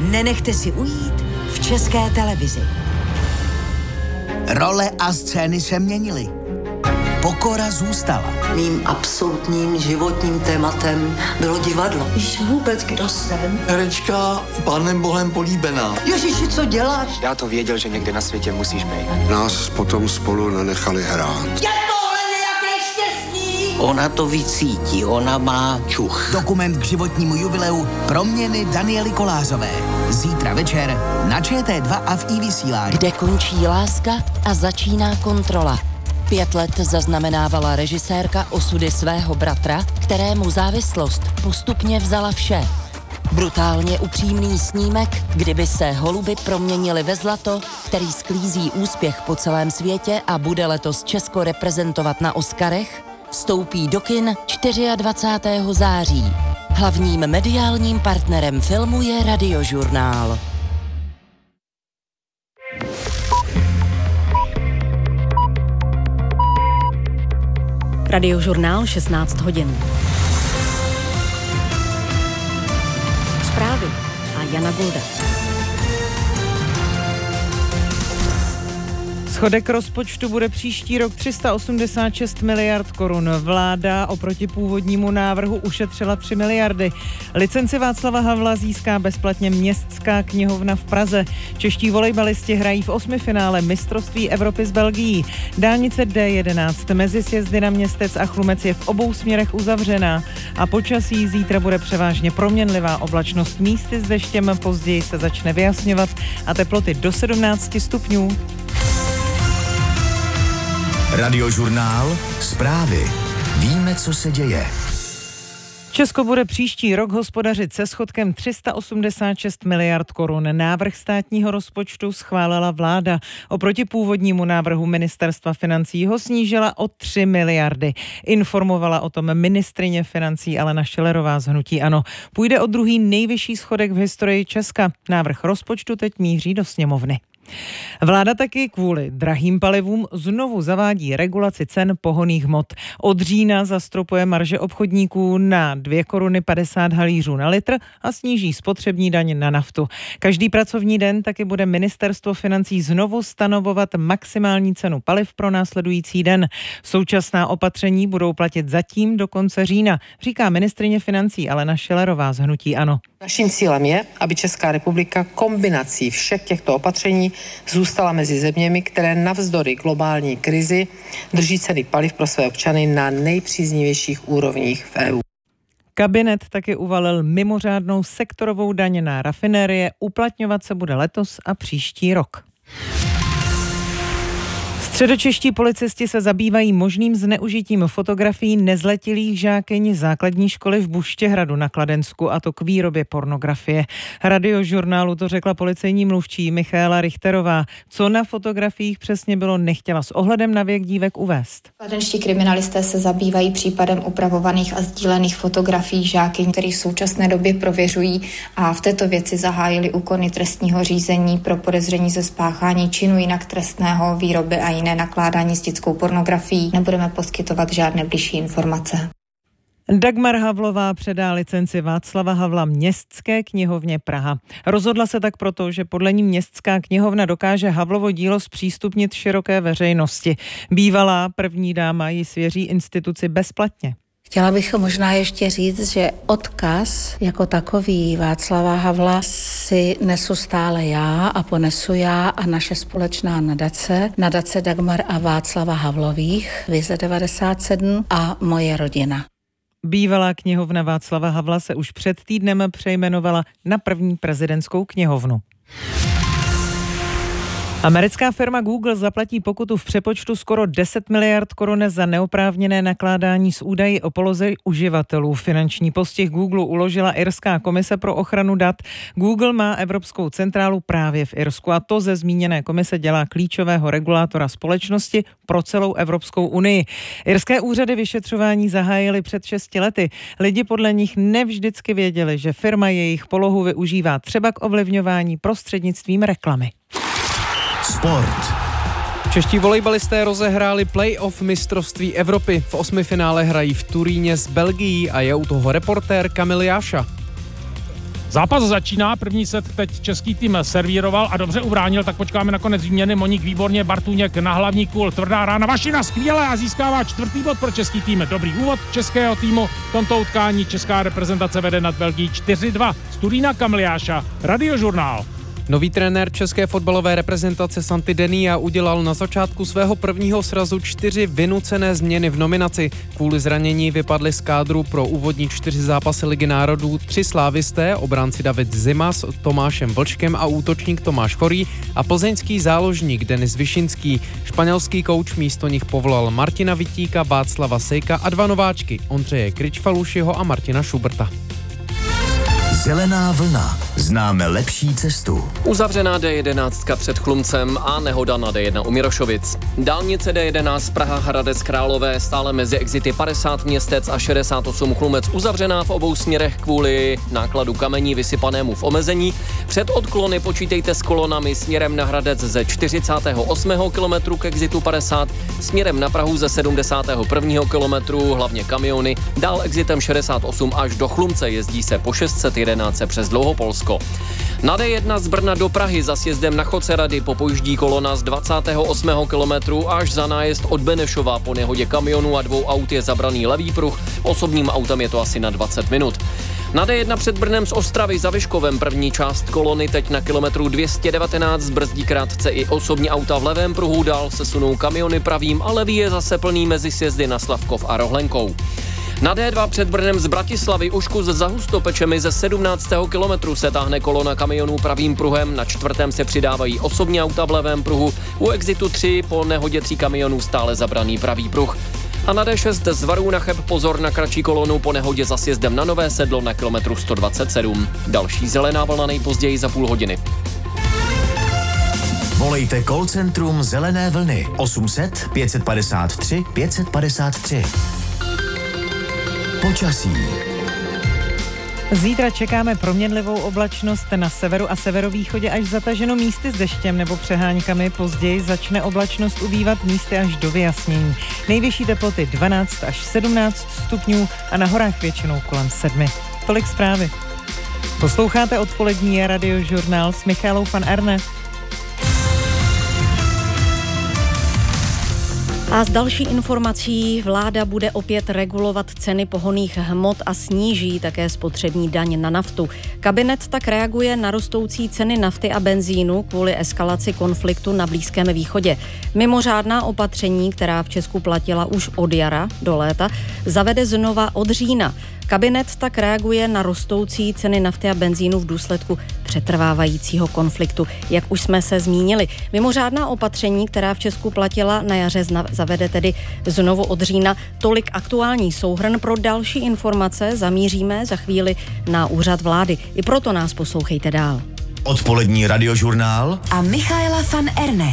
nenechte si ujít v České televizi. Role a scény se měnily. Pokora zůstala. Mým absolutním životním tématem bylo divadlo. Víš vůbec, kdo jsem? Herečka Pánem Bohem políbená. Ježiši, co děláš? Já to věděl, že někde na světě musíš být. Nás potom spolu nenechali hrát. Je tohle nějaké štěstí? Ona to vycítí, ona má čuch. Dokument k životnímu jubileu Proměny Daniely Kolářové. Zítra večer na ČT2 a v iVysílání. Kde končí láska a začíná kontrola. 5 let zaznamenávala režisérka osudy svého bratra, kterému závislost postupně vzala vše. Brutálně upřímný snímek, kdyby se holuby proměnili ve zlato, který sklízí úspěch po celém světě a bude letos Česko reprezentovat na Oscarech, vstoupí do kin 24. září. Hlavním mediálním partnerem filmu je Radiožurnál. Radiožurnál 16 hodin. Zprávy a Jana Gulda. Schodek rozpočtu bude příští rok 386 miliard korun. Vláda oproti původnímu návrhu ušetřila 3 miliardy. Licenci Václava Havla získá bezplatně Městská knihovna v Praze. Čeští volejbalisti hrají v 8. finále mistrovství Evropy s Belgií. Dálnice D11 mezi sjezdy na Městec a Chlumec je v obou směrech uzavřená. A počasí zítra bude převážně proměnlivá oblačnost, místy s deštěm, později se začne vyjasňovat a teploty do 17 stupňů. Radiožurnál, zprávy. Víme, co se děje. Česko bude příští rok hospodařit se schodkem 386 miliard korun. Návrh státního rozpočtu schválila vláda. Oproti původnímu návrhu ministerstva financí ho snížila o 3 miliardy. Informovala o tom ministryně financí Alena Schillerová z hnutí ANO. Půjde o druhý nejvyšší schodek v historii Česka. Návrh rozpočtu teď míří do sněmovny. Vláda taky kvůli drahým palivům znovu zavádí regulaci cen pohonných hmot. Od října zastropuje marže obchodníků na 2 koruny 50 halířů na litr a sníží spotřební daň na naftu. Každý pracovní den taky bude ministerstvo financí znovu stanovovat maximální cenu paliv pro následující den. Současná opatření budou platit zatím do konce října, říká ministryně financí Alena Schillerová z hnutí ANO. Naším cílem je, aby Česká republika kombinací všech těchto opatření zůstala mezi zeměmi, které navzdory globální krizi drží ceny paliv pro své občany na nejpříznivějších úrovních v EU. Kabinet taky uvalil mimořádnou sektorovou daň na rafinérie. Uplatňovat se bude letos a příští rok. Středočeští policisti se zabývají možným zneužitím fotografií nezletilých žákyň základní školy v Buštěhradu na Kladensku, a to k výrobě pornografie. Radiožurnálu to řekla policejní mluvčí Michaela Richterová. Co na fotografiích přesně bylo, nechtěla s ohledem na věk dívek uvést. Kladenští kriminalisté se zabývají případem upravovaných a sdílených fotografií žákyň, které v současné době prověřují, a v této věci zahájili úkony trestního řízení pro podezření ze spáchání činu jinak trestného, výroby a jiné nakládání s dětskou pornografií. Nebudeme poskytovat žádné bližší informace. Dagmar Havlová předá licenci Václava Havla Městské knihovně Praha. Rozhodla se tak proto, že podle ní Městská knihovna dokáže Havlovo dílo zpřístupnit široké veřejnosti. Bývalá první dáma ji svěří instituci bezplatně. Chtěla bych možná ještě říct, že odkaz jako takový Václava Havla si nesu stále já a ponesu já a naše společná nadace Dagmar a Václava Havlových, Vize 97 a moje rodina. Bývalá knihovna Václava Havla se už před týdnem přejmenovala na první prezidentskou knihovnu. Americká firma Google zaplatí pokutu v přepočtu skoro 10 miliard korun za neoprávněné nakládání s údaji o poloze uživatelů. Finanční postih Google uložila Irská komise pro ochranu dat. Google má evropskou centrálu právě v Irsku a to ze zmíněné komise dělá klíčového regulátora společnosti pro celou Evropskou unii. Irské úřady vyšetřování zahájily před 6 lety. Lidi podle nich nevždycky věděli, že firma jejich polohu využívá třeba k ovlivňování prostřednictvím reklamy. Sport. Čeští volejbalisté rozehráli play-off mistrovství Evropy. V 8. finále hrají v Turíně s Belgií a je u toho reportér Kamil Jáša. Zápas začíná, první set teď český tým servíroval a dobře ubránil, tak počkáme na konec výměny. Moník výborně, Bartůněk na hlavní kůl, tvrdá rána, Vašina skvěle a získává 4. bod pro český tým. Dobrý úvod českého týmu, v tomto utkání česká reprezentace vede nad Belgií 4-2. Studína Kamliáša, Radiožurnál. Nový trenér české fotbalové reprezentace Santi Denia udělal na začátku svého prvního srazu 4 vynucené změny v nominaci. Kvůli zranění vypadly z kádru pro úvodní 4 zápasy Ligy národů 3 slávisté, obránci David Zima s Tomášem Vlčkem a útočník Tomáš Chorý a plzeňský záložník Denis Višinský. Španělský kouč místo nich povolal Martina Vitíka, Václava Sejka a 2 nováčky, Ondřeje Kryčfalušiho a Martina Šuberta. Zelená vlna. Známe lepší cestu. Uzavřená D11 před Chlumcem a nehoda na D1 u Mirošovic. Dálnice D11 Praha Hradec Králové stále mezi exity 50 Městec a 68 Chlumec uzavřená v obou směrech kvůli nákladu kamení vysypanému v omezení. Před odklony počítejte s kolonami směrem na Hradec ze 48. kilometru k exitu 50, směrem na Prahu ze 71. kilometru, hlavně kamiony, dál exitem 68 až do Chlumce, jezdí se po 611 přes Dlouhopolsko. Na D1 z Brna do Prahy za sjezdem na Chodce Rady popojíždí kolona z 28. kilometru až za nájezd od Benešova. Po nehodě kamionu a 2 aut je zabraný levý pruh, osobním autem je to asi na 20 minut. Na D1 před Brnem z Ostravy za Vyškovem první část kolony teď na kilometru 219 zbrzdí krátce i osobní auta v levém pruhu, dál se sunou kamiony pravým a levý je zase plný mezi sjezdy na Slavkov a Rohlenkou. Na D2 před Brnem z Bratislavy už kus za Hustopečemi ze 17. kilometru se táhne kolona kamionů pravým pruhem, na 4. se přidávají osobní auta v levém pruhu, u exitu 3 po nehodě 3 kamionů stále zabraný pravý pruh. A na D6 z Varů na Cheb pozor na kratší kolonu po nehodě za sjezdem na Nové Sedlo na kilometru 127. Další zelená vlna nejpozději za půl hodiny. Volejte call centrum Zelené vlny 800 553 553. Počasí. Zítra čekáme proměnlivou oblačnost na severu a severovýchodě až zataženo místy s deštěm nebo přeháňkami. Později začne oblačnost ubývat místy až do vyjasnění. Nejvyšší teploty 12 až 17 stupňů a na horách většinou kolem 7. Tolik zprávy. Posloucháte odpolední Radiožurnál s Michálou van Erne. A z další informací vláda bude opět regulovat ceny pohonných hmot a sníží také spotřební daň na naftu. Kabinet tak reaguje na rostoucí ceny nafty a benzínu kvůli eskalaci konfliktu na Blízkém východě. Mimořádná opatření, která v Česku platila už od jara do léta, zavede znova od října. Kabinet tak reaguje na rostoucí ceny nafty a benzínu v důsledku přetrvávajícího konfliktu. Jak už jsme se zmínili, mimořádná opatření, která v Česku platila na jaře, zavede tedy znovu od října. Tolik aktuální souhrn. Pro další informace zamíříme za chvíli na úřad vlády. I proto nás poslouchejte dál. Odpolední Radiožurnál a Michaela van Erne.